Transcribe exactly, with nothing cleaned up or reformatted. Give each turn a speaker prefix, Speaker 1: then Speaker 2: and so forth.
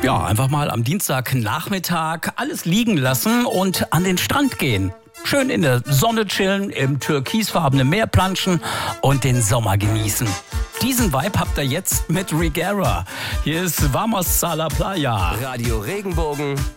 Speaker 1: Ja, einfach mal am Dienstagnachmittag alles liegen lassen und an den Strand gehen. Schön in der Sonne chillen, im türkisfarbenen Meer planschen und den Sommer genießen. Diesen Vibe habt ihr jetzt mit Rigera. Hier ist Vamos a la Playa.
Speaker 2: Radio Regenbogen